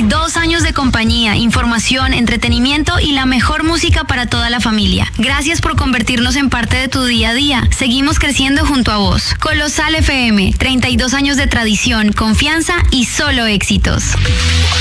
2 años de compañía, información, entretenimiento y la mejor música para toda la familia. Gracias por convertirnos en parte de tu día a día. Seguimos creciendo junto a vos. Colosal FM, 32 años de tradición, confianza y solo éxitos.